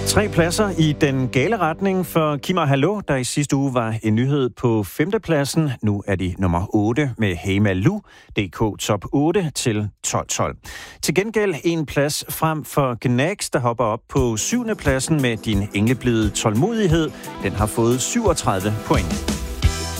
3 pladser i den gale retning for Kim og Hallo, der i sidste uge var en nyhed på 5. pladsen. Nu er de nummer 8 med Hey Malou, DK top 8 til 12. Til gengæld en plads frem for Gnags, der hopper op på 7. pladsen med Din engleblide tålmodighed. Den har fået 37 point.